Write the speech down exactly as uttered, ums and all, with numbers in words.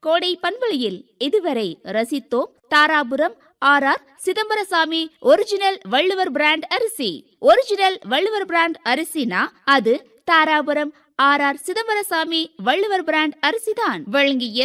கோடை பண்பலையில் இதுவரை ரசித்தோம் Dharapuram R R Chidambarasamy original Valluvar brand அரிசி. ஒரிஜினல் வள்ளுவர் பிராண்ட் அரிசினா அது Dharapuram R R Chidambarasamy Valluvar brand அரிசிதான். வழங்கிய